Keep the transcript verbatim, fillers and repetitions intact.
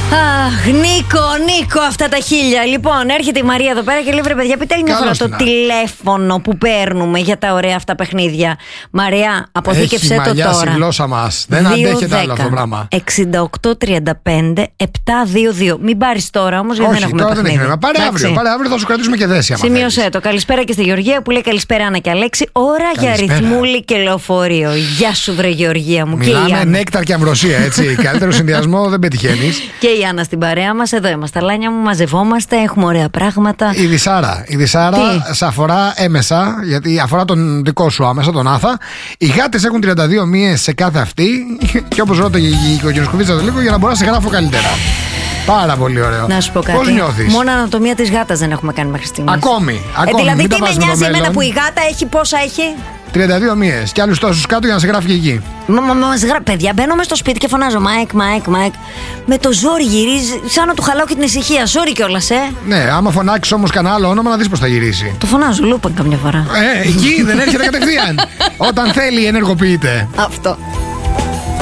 Αχ, Νίκο, Νίκο, αυτά τα χίλια. Λοιπόν, έρχεται η Μαρία εδώ πέρα και λέει: βρε παιδιά, πείτε άλλη μια φορά το τηλέφωνο που παίρνουμε για τα ωραία αυτά παιχνίδια. Μαρία, αποθήκευσέ το τώρα. Έχει η γλώσσα μας. Δεν αντέχεται άλλο αυτό το πράγμα. εξήντα οκτώ τριάντα πέντε επτακόσια είκοσι δύο. Μην πάρεις τώρα όμως, γιατί όχι, δεν έχουμε τώρα παιχνίδι. Δεν έχει, πάρε αύριο, πάρε αύριο, θα σου κρατήσουμε και δέση. Σημείωσέ το. Καλησπέρα και στη Γεωργία που λέει: καλησπέρα Άννα και Αλέξη. Ώρα καλησπέρα. Για ρυθμούλη και λεωφορείο. Γεια σου, βρε Γεωργία μου. Μιλάμε νέκταρ και αμβροσία, έτσι. Καλύτερο συνδυασμό δεν πετυχαίνει. Και η Άννα στην παρέα μας, εδώ είμαστε. Λάνια μου, μαζευόμαστε, έχουμε ωραία πράγματα. Η Δυσάρα, η Δυσάρα σε αφορά έμεσα, γιατί αφορά τον δικό σου άμεσα, τον Άθα. Οι γάτες έχουν τριάντα δύο μύες σε κάθε αυτή. Και όπως ρώταγε η οικογενειοσκοπίτσα το λίγο, για να μπορώ να σε γράφω καλύτερα. Πάρα πολύ ωραίο. Να σου πω κάτι. Πώς νιώθεις? Μόνο ανατομία της γάτας δεν έχουμε κάνει μέχρι στιγμής. Ακόμη. ακόμη. Ε, δηλαδή, μην τι με νοιάζει εμένα που η μέλλον. γάτα έχει πόσα έχει. τριάντα δύο μύες και άλλους τόσους κάτω για να σε γράφει και εκεί. Μα, μα, μας γράφει, παιδιά, μπαίνω μες στο σπίτι και φωνάζω Μάικ, Μάικ, Μάικ. Με το ζόρι γυρίζει, σαν να του χαλάω και την ησυχία. Ζόρι κιόλας, ε. Ναι, άμα φωνάξεις όμως κανένα άλλο όνομα, να δεις πώς θα γυρίσει. Το φωνάζω, λούπαν καμιά φορά. Ε, εκεί δεν έρχεται κατευθείαν. Όταν θέλει, ενεργοποιείται. Αυτό.